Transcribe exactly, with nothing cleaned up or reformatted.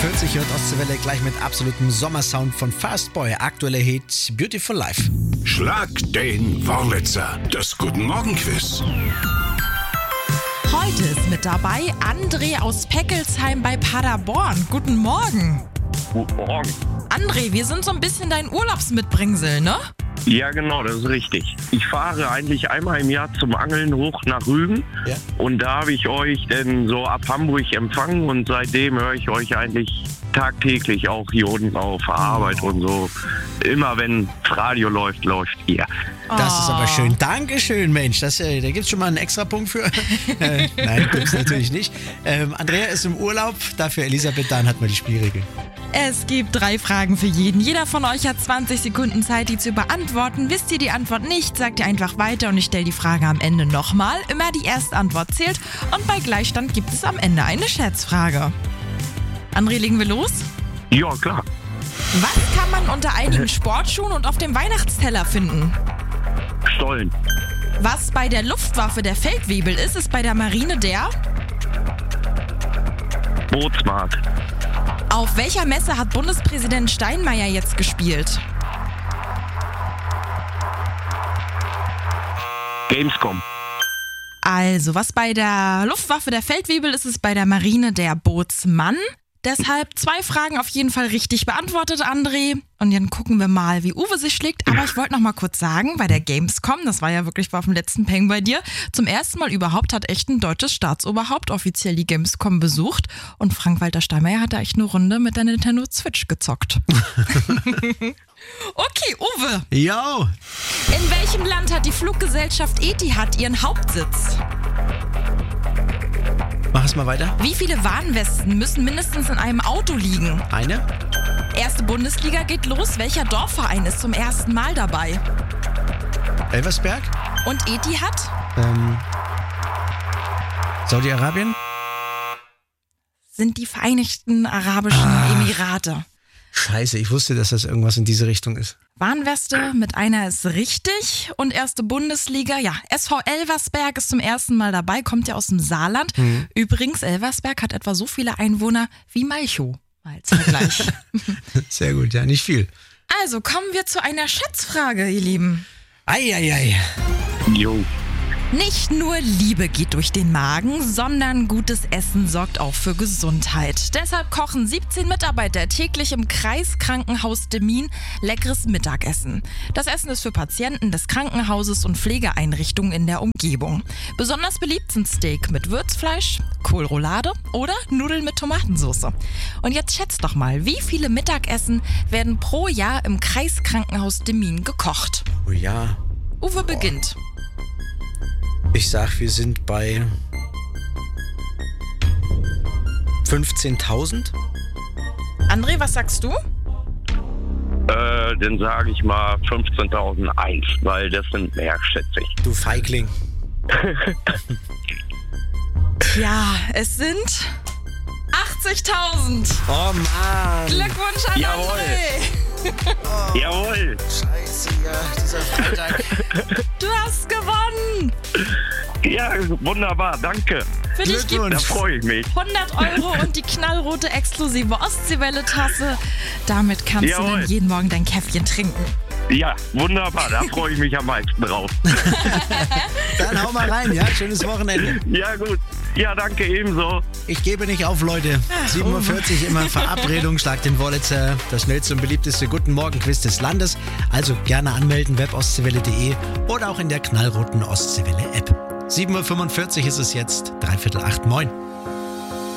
vierzig hört Ostseewelle gleich mit absolutem Sommersound von Fastboy. Aktueller Hit Beautiful Life. Schlag den Wurlitzer, das Guten Morgen Quiz. Heute ist mit dabei André aus Peckelsheim bei Paderborn. Guten Morgen. Guten Morgen. André, wir sind so ein bisschen dein Urlaubsmitbringsel, ne? Ja, genau, das ist richtig. Ich fahre eigentlich einmal im Jahr zum Angeln hoch nach Rügen. Ja. Und da habe ich euch denn so ab Hamburg empfangen und seitdem höre ich euch eigentlich tagtäglich auch hier unten auf der Arbeit Oh. und so. Immer wenn das Radio läuft, läuft ihr. Das ist Oh. aber schön. Dankeschön, Mensch. Das, äh, da gibt es schon mal einen extra Punkt für. äh, nein, gibt es natürlich nicht. Ähm, Andrea ist im Urlaub. Dafür Elisabeth, dann hat man die Spielregeln. Es gibt drei Fragen für jeden. Jeder von euch hat zwanzig Sekunden Zeit, die zu beantworten. Wisst ihr die Antwort nicht, sagt ihr einfach weiter und ich stelle die Frage am Ende nochmal. Immer die erste Antwort zählt und bei Gleichstand gibt es am Ende eine Schätzfrage. André, legen wir los? Ja, klar. Was kann man unter einigen Sportschuhen und auf dem Weihnachtsteller finden? Stollen. Was bei der Luftwaffe der Feldwebel ist, ist bei der Marine der... Bootsmarkt. Auf welcher Messe hat Bundespräsident Steinmeier jetzt gespielt? Gamescom. Also, was bei der Luftwaffe der Feldwebel ist, ist bei der Marine der Bootsmann. Deshalb zwei Fragen auf jeden Fall richtig beantwortet, André. Und dann gucken wir mal, wie Uwe sich schlägt. Aber ich wollte noch mal kurz sagen, bei der Gamescom, das war ja wirklich auf dem letzten Peng bei dir, zum ersten Mal überhaupt hat echt ein deutsches Staatsoberhaupt offiziell die Gamescom besucht. Und Frank-Walter Steinmeier hat da echt eine Runde mit der Nintendo Switch gezockt. Okay, Uwe. Jo. In welchem Land hat die Fluggesellschaft Etihad ihren Hauptsitz? Mach es mal weiter. Wie viele Warnwesten müssen mindestens in einem Auto liegen? Eine. Erste Bundesliga geht los. Welcher Dorfverein ist zum ersten Mal dabei? Elversberg. Und Etihad? Ähm, Saudi-Arabien. Sind die Vereinigten Arabischen Ah. Emirate. Scheiße, ich wusste, dass das irgendwas in diese Richtung ist. Warnweste mit einer ist richtig. Und erste Bundesliga, ja, S V Elversberg ist zum ersten Mal dabei, kommt ja aus dem Saarland. Mhm. Übrigens, Elversberg hat etwa so viele Einwohner wie Malchow. Mal als Vergleich. Sehr gut, ja, nicht viel. Also kommen wir zu einer Schätzfrage, ihr Lieben. Eieiei. Jo. Nicht nur Liebe geht durch den Magen, sondern gutes Essen sorgt auch für Gesundheit. Deshalb kochen siebzehn Mitarbeiter täglich im Kreiskrankenhaus Demmin leckeres Mittagessen. Das Essen ist für Patienten des Krankenhauses und Pflegeeinrichtungen in der Umgebung. Besonders beliebt sind Steak mit Würzfleisch, Kohlroulade oder Nudeln mit Tomatensauce. Und jetzt schätzt doch mal, wie viele Mittagessen werden pro Jahr im Kreiskrankenhaus Demmin gekocht? Oh ja. Uwe beginnt. Ich sag, wir sind bei fünfzehntausend. André, was sagst du? Äh, dann sage ich mal fünfzehntausendeins, weil das sind mehr, schätze ich. Du Feigling. Ja, es sind achtzigtausend. Oh Mann. Glückwunsch an Jawohl. André. Jawohl. Scheiße, ja, dieser Freitag. Du hast gewonnen. Ja, wunderbar, danke. Für dich Da gibt es freue ich mich. hundert Euro und die knallrote exklusive Ostseewelle-Tasse. Damit kannst Jawohl. du dann jeden Morgen dein Käffchen trinken. Ja, wunderbar, da freue ich mich am meisten drauf. Dann hau mal rein, ja? Schönes Wochenende. Ja, gut. Ja, danke ebenso. Ich gebe nicht auf, Leute. sieben Uhr vierzig immer Verabredung, Schlag den Wurlitzer, das schnellste und beliebteste Guten Morgen-Quiz des Landes. Also gerne anmelden, webostseewelle punkt de oder auch in der knallroten Ostseewelle-App. sieben Uhr fünfundvierzig ist es jetzt, dreiviertel acht, moin.